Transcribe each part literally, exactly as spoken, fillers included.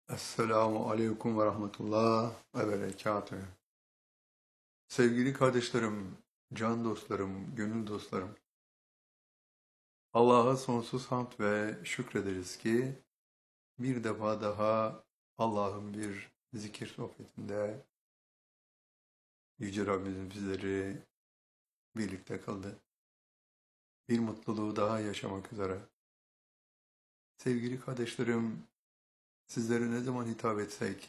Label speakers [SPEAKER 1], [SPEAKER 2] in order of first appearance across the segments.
[SPEAKER 1] Esselamu Aleyküm ve Rahmetullah ve Berekatühü. Sevgili kardeşlerim, can dostlarım, gönül dostlarım, Allah'a sonsuz hamd ve şükrederiz ki bir defa daha Allah'ın bir zikir sohbetinde Yüce Rabbimizin bizleri birlikte kıldı. Bir mutluluğu daha yaşamak üzere. Sevgili kardeşlerim, sizlere ne zaman hitap etsek,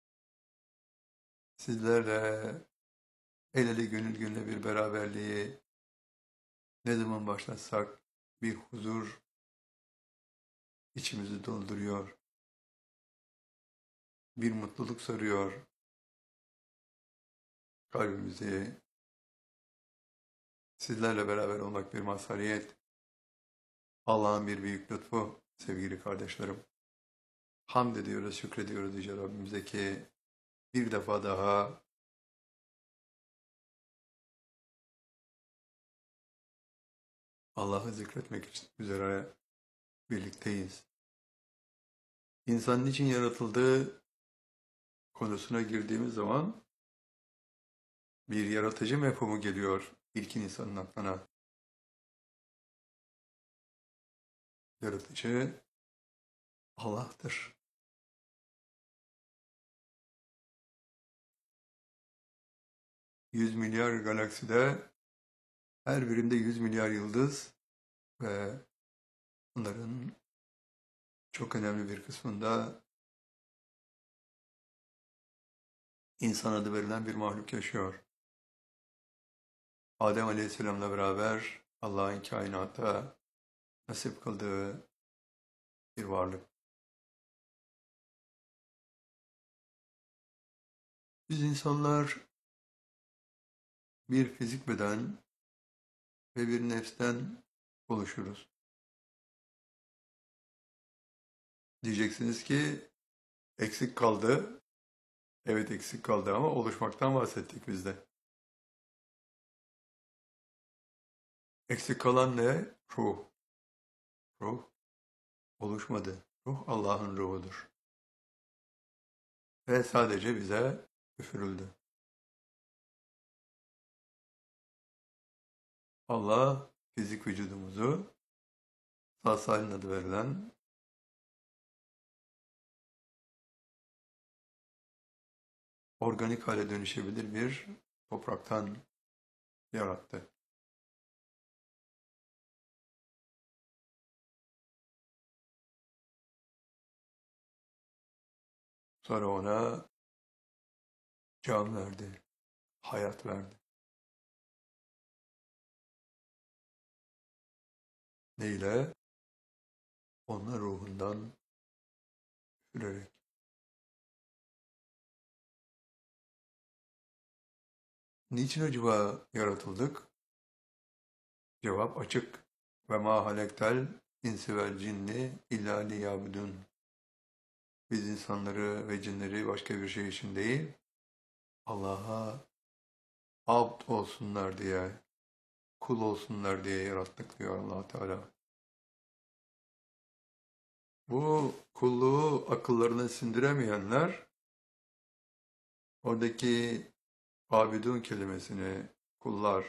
[SPEAKER 1] sizlerle el ele gönül gönüle bir beraberliği ne zaman başlatsak bir huzur içimizi dolduruyor, bir mutluluk sarıyor kalbimizi. Sizlerle beraber olmak bir mazhariyet, Allah'ın bir büyük lütfu sevgili kardeşlerim. Hamd ediyoruz, şükrediyoruz Yüce Rabbimize ki bir defa daha Allah'ı zikretmek için üzere birlikteyiz. İnsan niçin yaratıldığı konusuna girdiğimiz zaman bir yaratıcı mefhumu geliyor ilkin insanın aklına. Yaratıcı Allah'tır. Yüz milyar galakside her birinde yüz milyar yıldız ve bunların çok önemli bir kısmında insan adı verilen bir mahluk yaşıyor. Adem Aleyhisselam'la beraber Allah'ın kainata nasip kıldığı bir varlık. Biz insanlar bir fizik beden ve bir nefsten oluşuruz. Diyeceksiniz ki eksik kaldı. Evet eksik kaldı ama oluşmaktan bahsettik biz de. Eksik kalan ne? Ruh. Ruh oluşmadı. Ruh Allah'ın ruhudur. Ve sadece bize üfürüldü. Allah fizik vücudumuzu sağ salim adı verilen organik hale dönüşebilir bir topraktan yarattı. Sonra ona can verdi, hayat verdi. Neyle? Onun ruhundan üfürerek. Niçin acaba yaratıldık? Cevap açık. Ve ma halektel insi vel cinni illa liyabudun. Biz insanları ve cinleri başka bir şey için değil, Allah'a abd olsunlar diye, kul olsunlar diye yarattık diyor Allah Teala. Bu kulluğu akıllarına sindiremeyenler oradaki abidun kelimesini kullar,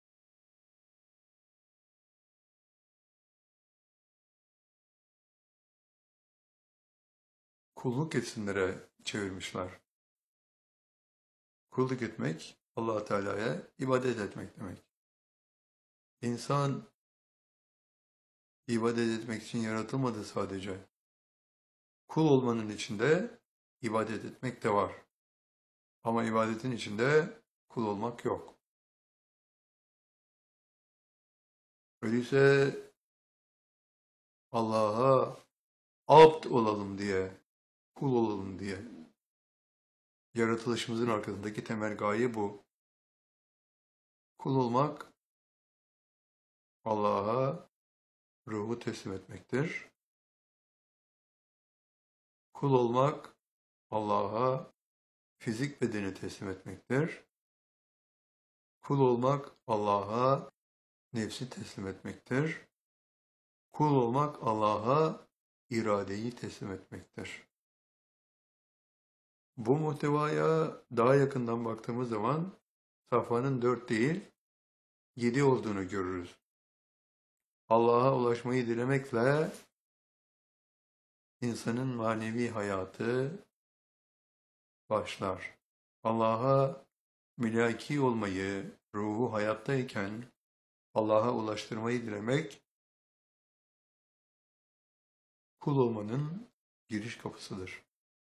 [SPEAKER 1] kulluk etsinlere çevirmişler. Kulluk etmek Allah Teala'ya ibadet etmek demek. İnsan ibadet etmek için yaratılmadı sadece. Kul olmanın içinde ibadet etmek de var. Ama ibadetin içinde kul olmak yok. Öyleyse Allah'a abd olalım diye, kul olalım diye. Yaratılışımızın arkasındaki temel gaye bu. Kul olmak Allah'a ruhu teslim etmektir. Kul olmak Allah'a fizik bedeni teslim etmektir. Kul olmak Allah'a nefsi teslim etmektir. Kul olmak Allah'a iradeyi teslim etmektir. Bu muhtevaya daha yakından baktığımız zaman safhanın dört değil, yedi olduğunu görürüz. Allah'a ulaşmayı dilemekle insanın manevi hayatı başlar. Allah'a mülaki olmayı, ruhu hayattayken Allah'a ulaştırmayı dilemek, kul olmanın giriş kapısıdır.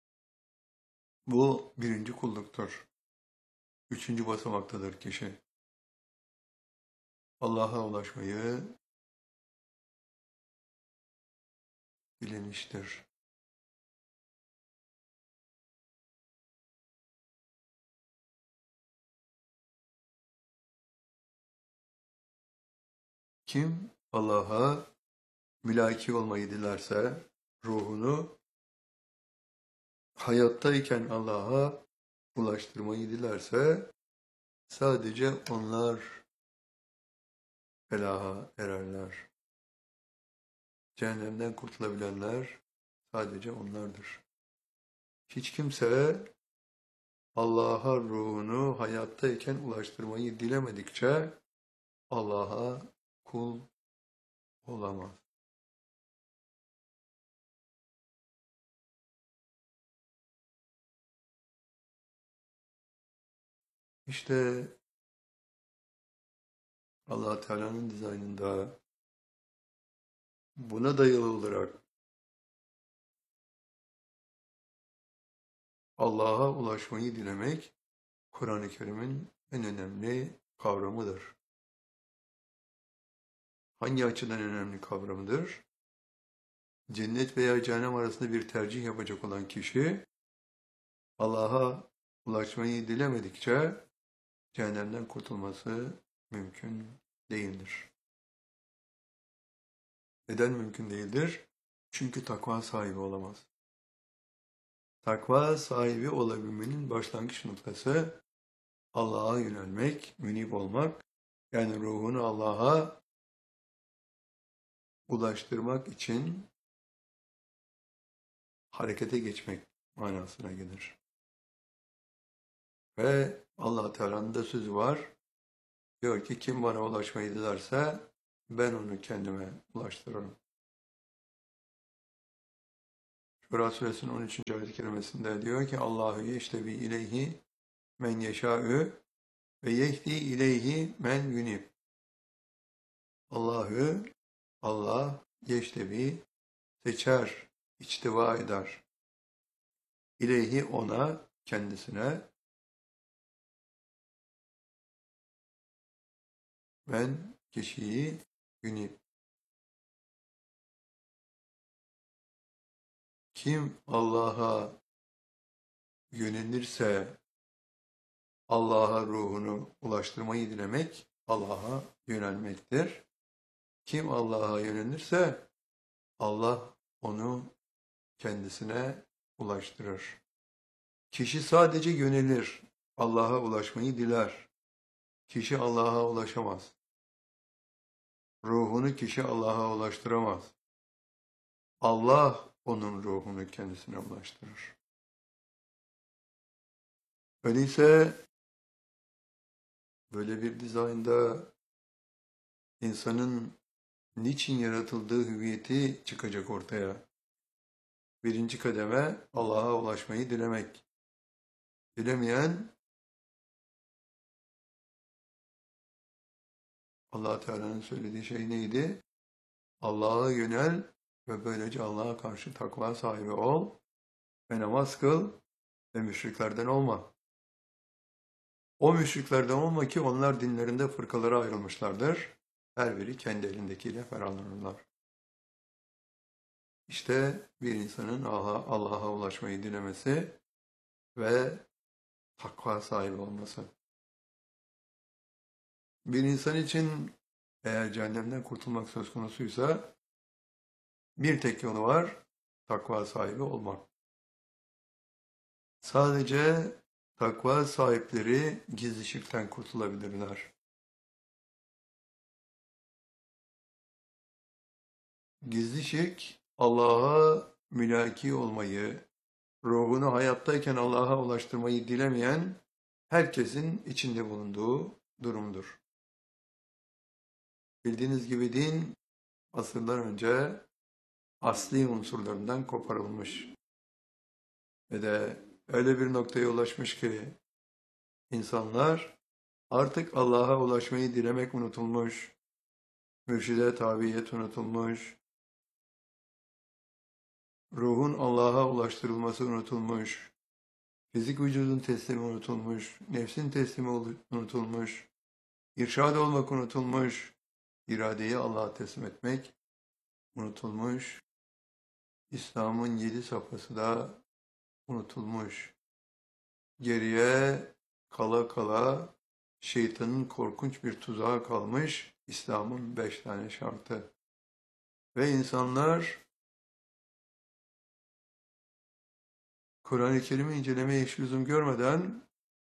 [SPEAKER 1] Bu birinci kulluktur. Üçüncü basamaktadır kişi. Allah'a ulaşmayı dilemiştir. Kim Allah'a mülaki olmayı dilerse, ruhunu hayattayken Allah'a ulaştırmayı dilerse, sadece onlar felaha ererler. Cehennemden kurtulabilenler sadece onlardır. Hiç kimse Allah'a ruhunu hayattayken ulaştırmayı dilemedikçe Allah'a kul olamaz. İşte Allah Teala'nın dizaynında buna dayalı olarak Allah'a ulaşmayı dilemek Kur'an-ı Kerim'in en önemli kavramıdır. Hangi açıdan önemli kavramıdır? Cennet veya cehennem arasında bir tercih yapacak olan kişi Allah'a ulaşmayı dilemedikçe cehennemden kurtulması mümkün değildir. Neden mümkün değildir? Çünkü takva sahibi olamaz. Takva sahibi olabilmenin başlangıç noktası Allah'a yönelmek, münib olmak, yani ruhunu Allah'a ulaştırmak için harekete geçmek manasına gelir. Ve Allah Teala'nın da sözü var. Diyor ki kim bana ulaşmayı dilerse ben onu kendime ulaştırırım. Şura suresinin on üçüncü ayet-i kerimesinde diyor ki Allahu yeştebi ileyhi men yeşâ'ü ve yehdi ileyhi men yunib. Allah'ı Allah yeştebi seçer, içtiva eder. İleyhi ona, kendisine men kişiyi yunib. Kim Allah'a yönelirse Allah'a ruhunu ulaştırmayı dilemek Allah'a yönelmektir. Kim Allah'a yönelirse Allah onu kendisine ulaştırır. Kişi sadece yönelir, Allah'a ulaşmayı diler. Kişi Allah'a ulaşamaz. Ruhunu kişi Allah'a ulaştıramaz. Allah onun ruhunu kendisine ulaştırır. Öyleyse böyle bir dizaynda insanın niçin yaratıldığı hüviyeti çıkacak ortaya. Birinci kademe Allah'a ulaşmayı dilemek. Dilemeyen Allah Teala'nın söylediği şey neydi? Allah'a yönel ve böylece Allah'a karşı takva sahibi ol ve namaz kıl ve müşriklerden olma. O müşriklerden olma ki onlar dinlerinde fırkalara ayrılmışlardır. Her biri kendi elindekiyle ferahlanırlar. İşte bir insanın Allah'a ulaşmayı dilemesi ve takva sahibi olması. Bir insan için eğer cehennemden kurtulmak söz konusuysa bir tek yolu var, takva sahibi olmak. Sadece takva sahipleri gizli şirkten kurtulabilirler. Gizli şirk, Allah'a mülaki olmayı, ruhunu hayattayken Allah'a ulaştırmayı dilemeyen herkesin içinde bulunduğu durumdur. Bildiğiniz gibi din asırlar önce asli unsurlarından koparılmış ve de öyle bir noktaya ulaşmış ki insanlar artık Allah'a ulaşmayı dilemek unutulmuş, mürşide tabiyet unutulmuş, ruhun Allah'a ulaştırılması unutulmuş, fizik vücudun teslimi unutulmuş, nefsin teslimi unutulmuş, irşad olmak unutulmuş, iradeyi Allah'a teslim etmek unutulmuş, İslam'ın yedi safhası da unutulmuş. Geriye kala kala şeytanın korkunç bir tuzağı kalmış İslam'ın beş tane şartı. Ve insanlar Kur'an-ı Kerim'i incelemeye hiç lüzum görmeden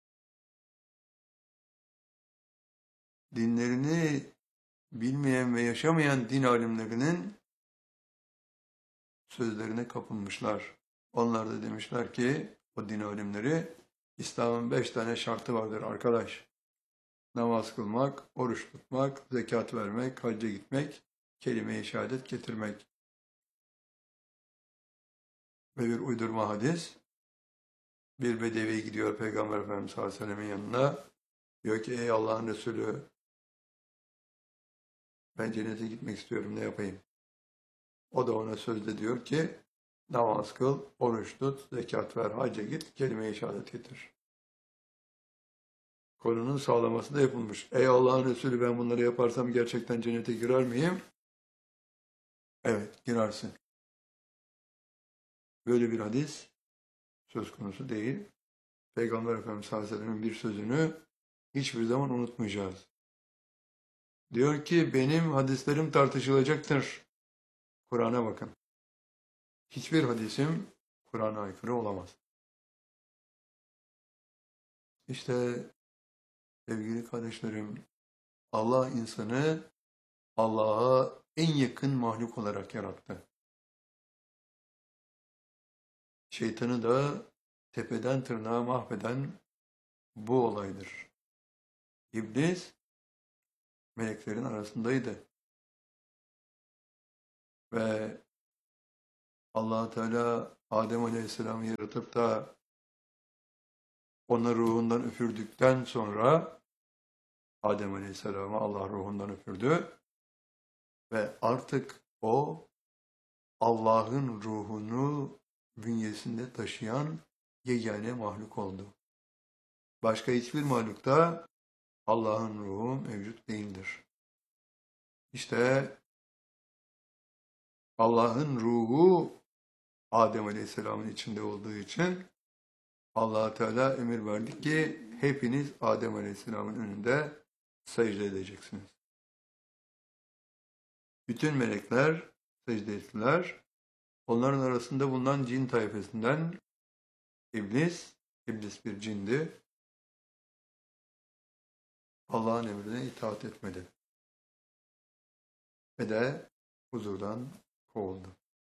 [SPEAKER 1] dinlerini bilmeyen ve yaşamayan din alimlerinin sözlerine kapılmışlar. Onlar da demişler ki o din alimleri İslam'ın beş tane şartı vardır arkadaş. Namaz kılmak, oruç tutmak, zekat vermek, hacca gitmek, kelime-i şehadet getirmek. Ve bir uydurma hadis. Bir bedevi gidiyor Peygamber Efendimiz sallallahu aleyhi ve sellem'in yanına. Diyor ki ey Allah'ın Resulü ben cennete gitmek istiyorum ne yapayım? O da ona sözde diyor ki namaz kıl, oruç tut, zekat ver, hacca git, kelime-i şehadet getir. Konunun sağlaması da yapılmış. Ey Allah'ın Resulü ben bunları yaparsam gerçekten cennete girer miyim? Evet girersin. Böyle bir hadis söz konusu değil. Peygamber Efendimiz sallallahu aleyhi ve sellem'in bir sözünü hiçbir zaman unutmayacağız. Diyor ki benim hadislerim tartışılacaktır. Kur'an'a bakın. Hiçbir hadisim Kur'an'a aykırı olamaz. İşte sevgili kardeşlerim, Allah insanı Allah'a en yakın mahluk olarak yarattı. Şeytanı da tepeden tırnağa mahveden bu olaydır. İblis meleklerin arasındaydı. Ve Allah Teala Adem Aleyhisselam'ı yaratıp da ona ruhundan üfürdükten sonra Adem Aleyhisselam'ı Allah ruhundan üfürdü ve artık o Allah'ın ruhunu bünyesinde taşıyan yegane mahluk oldu. Başka hiçbir mahlukta Allah'ın ruhu mevcut değildir. İşte Allah'ın ruhu Adem Aleyhisselam'ın içinde olduğu için Allah Teala emir verdi ki hepiniz Adem Aleyhisselam'ın önünde secde edeceksiniz. Bütün melekler secde ettiler. Onların arasında bulunan cin tayfasından İblis, İblis bir cindi. Allah'ın emrine itaat etmedi. Ve de huzurdan kovuldu.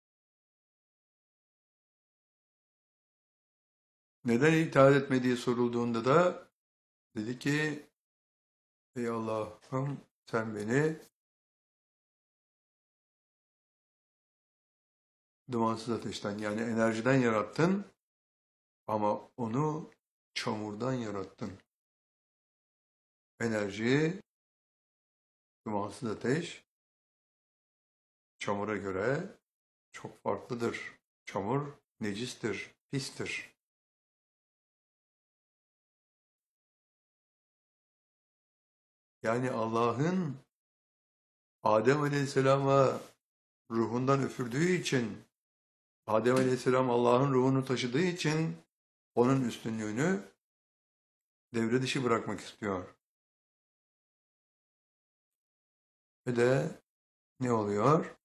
[SPEAKER 1] Neden itaat etmediği sorulduğunda da dedi ki ey Allah'ım sen beni dumansız ateşten yani enerjiden yarattın ama onu çamurdan yarattın. Enerji, dumansız ateş çamura göre çok farklıdır. Çamur necistir, pistir. Yani Allah'ın Adem Aleyhisselam'a ruhundan üfürdüğü için, Adem Aleyhisselam Allah'ın ruhunu taşıdığı için onun üstünlüğünü devre dışı bırakmak istiyor. Ve de ne oluyor?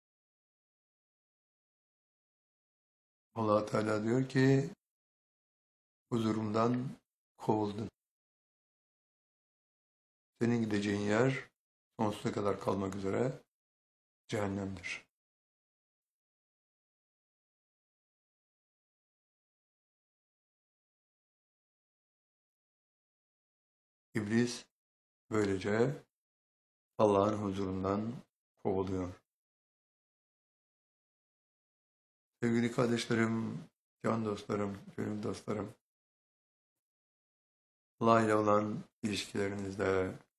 [SPEAKER 1] Allah Teala diyor ki huzurumdan kovuldun. Senin gideceğin yer sonsuza kadar kalmak üzere cehennemdir. İblis böylece Allah'ın huzurundan kovuluyor. Sevgili kardeşlerim, can dostlarım, gönül dostlarım, Allah ile olan ilişkilerinizde